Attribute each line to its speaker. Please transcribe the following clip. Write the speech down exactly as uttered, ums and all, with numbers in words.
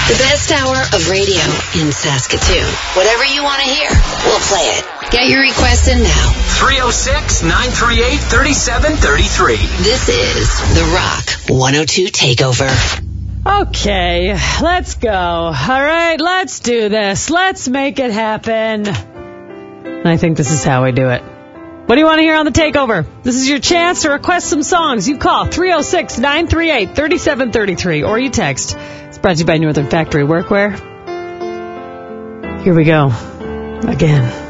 Speaker 1: The best hour of radio in Saskatoon. Whatever you want to hear, we'll play it. Get your request in now.
Speaker 2: three oh six, nine three eight, three seven three three.
Speaker 1: This is The Rock one oh two Takeover.
Speaker 3: Okay, let's go. All right, let's do this. Let's make it happen. And I think this is how we do it. What do you want to hear on the Takeover? This is your chance to request some songs. You call three oh six, nine three eight, three seven three three or you text. It's brought to you by Northern Factory Workwear. Here we go. Again.